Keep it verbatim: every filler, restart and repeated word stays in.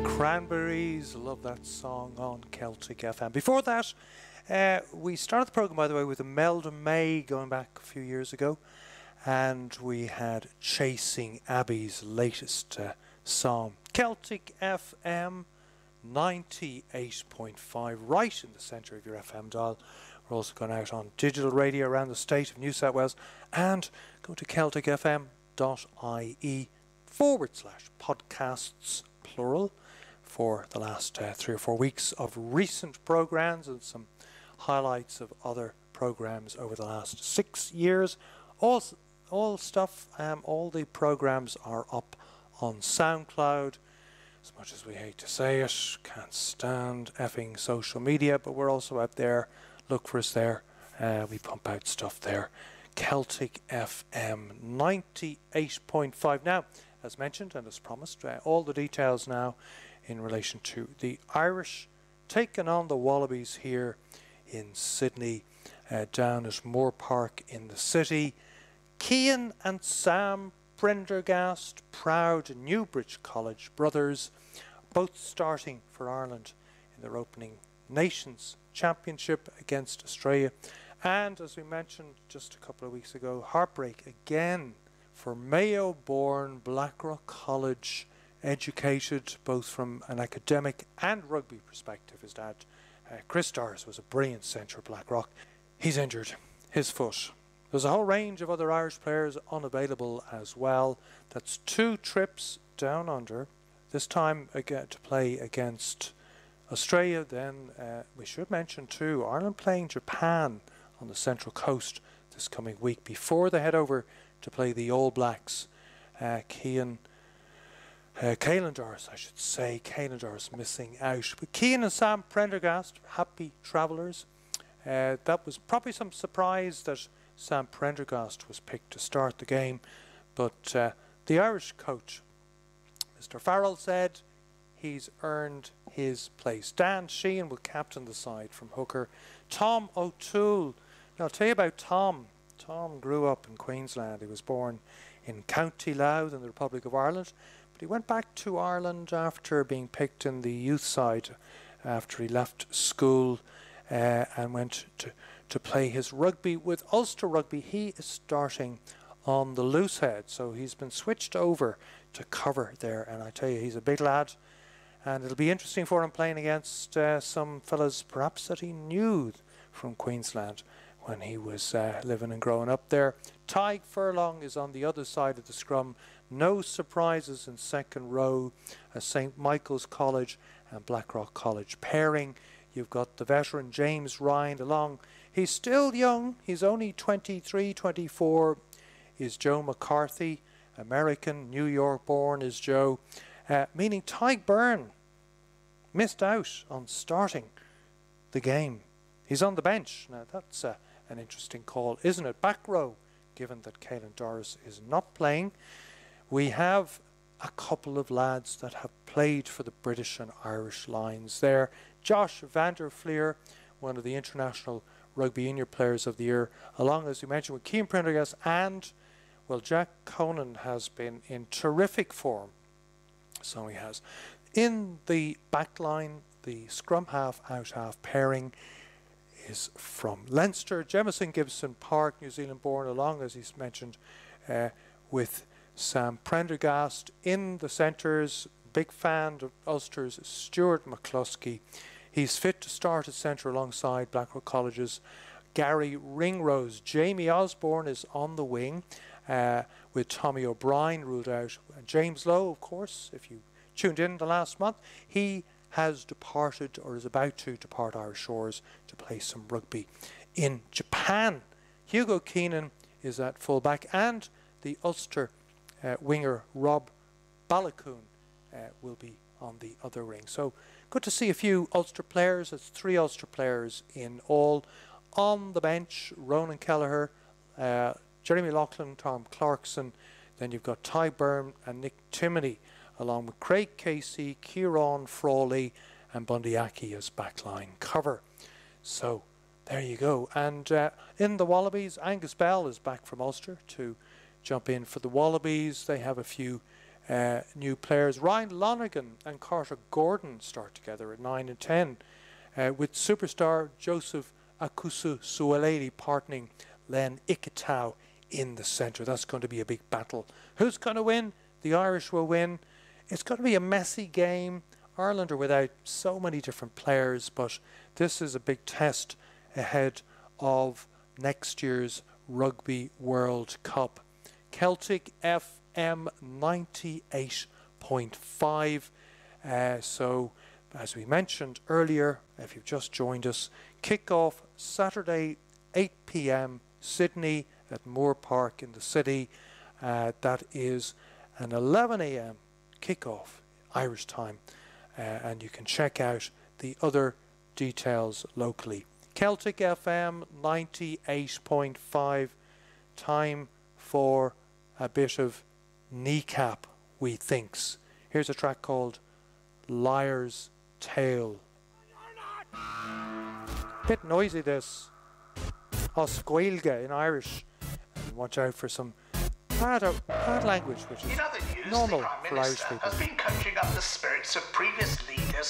Cranberries, love that song on Celtic F M. Before that, uh, we started the programme, by the way, with Imelda May going back a few years ago, and we had Chasing Abby's latest uh, song. Celtic F M ninety-eight point five, right in the centre of your F M dial. We're also going out on digital radio around the state of New South Wales, and go to celtic f m dot i e forward slash podcasts, plural, for the last uh, three or four weeks of recent programmes and some highlights of other programmes over the last six years. All, all stuff, um, all the programmes are up on SoundCloud. As much as we hate to say it, can't stand effing social media, but we're also out there. Look for us there. Uh, we pump out stuff there. Celtic F M ninety-eight point five. Now, as mentioned and as promised, uh, all the details now in relation to the Irish taking on the Wallabies here in Sydney, uh, down at Moore Park in the city. Cian and Sam Prendergast, proud Newbridge College brothers, both starting for Ireland in their opening Nations Championship against Australia. And as we mentioned just a couple of weeks ago, heartbreak again for Mayo-born Blackrock College, educated both from an academic and rugby perspective. His dad, uh, Chris Doris, was a brilliant centre at Blackrock. He's injured, his foot. There's a whole range of other Irish players unavailable as well. That's two trips down under, this time again to play against Australia. Then uh, we should mention too, Ireland playing Japan on the Central Coast this coming week before they head over to play the All Blacks. Uh, Cian Uh, Caelan Doris, I should say. Caelan Doris missing out. But Cian and Sam Prendergast, happy travellers. Uh, that was probably some surprise that Sam Prendergast was picked to start the game. But uh, the Irish coach, Mister Farrell, said he's earned his place. Dan Sheehan will captain the side from hooker. Tom O'Toole. Now, I'll tell you about Tom. Tom grew up in Queensland. He was born in County Louth in the Republic of Ireland. He went back to Ireland after being picked in the youth side after he left school uh, and went to, to play his rugby with Ulster Rugby. He is starting on the loose head, so he's been switched over to cover there, and I tell you, he's a big lad, and it'll be interesting for him playing against uh, some fellas perhaps that he knew from Queensland when he was uh, living and growing up there. Tadhg Furlong is on the other side of the scrum. No surprises in second row as Saint Michael's College and Blackrock College pairing. You've got the veteran James Ryan along. He's still young. He's only twenty-three, twenty-four. Is Joe McCarthy, American, New York born is Joe. Uh, meaning Tadhg Byrne missed out on starting the game. He's on the bench. Now that's uh, an interesting call, isn't it? Back row, given that Caelan Doris is not playing. We have a couple of lads that have played for the British and Irish lines there. Josh van der Fleer, one of the International Rugby Union Players of the Year, along, as you mentioned, with Cian Prendergast, and, well, Jack Conan has been in terrific form. So he has. In the back line, the scrum half, out half pairing is from Leinster. Jemison Gibson Park, New Zealand born, along, as he's mentioned, uh, with Sam Prendergast. In the centres, big fan of Ulster's Stuart McCluskey. He's fit to start at centre alongside Blackrock College's Gary Ringrose. Jamie Osborne is on the wing uh, with Tommy O'Brien ruled out. James Lowe, of course, if you tuned in the last month, he has departed or is about to depart Irish shores to play some rugby in Japan. Hugo Keenan is at fullback, and the Ulster uh, winger Rob Balakoon uh, will be on the other wing. So good to see a few Ulster players. It's three Ulster players in all. On the bench, Ronan Kelleher, uh, Jeremy Loughlin, Tom Clarkson. Then you've got Tadhg Byrne and Nick Timoney, along with Craig Casey, Kieran Frawley and Bundy Aki as backline cover. So there you go. And uh, in the Wallabies, Angus Bell is back from Ulster to jump in for the Wallabies. They have a few uh, new players. Ryan Lonergan and Carter Gordon start together at nine and ten, uh, with superstar Joseph Akusu Sualeli partnering Len Ikitau in the centre. That's going to be a big battle. Who's going to win? The Irish will win. It's going to be a messy game. Ireland are without so many different players, but this is a big test ahead of next year's Rugby World Cup. Celtic F M ninety-eight point five. Uh, so, as we mentioned earlier, if you've just joined us, kick-off Saturday, eight p m Sydney at Moore Park in the city. Uh, that is an eleven a m kick-off Irish time. Uh, and you can check out the other details locally. Celtic F M ninety-eight point five. Time for a bit of kneecap, we thinks. Here's a track called Liar's Tale. Bit noisy, this. Oscuilga in Irish. And watch out for some bad, bad language, which is In other news, normal the Prime for Irish Minister people. has been conjuring up the spirits of previous leaders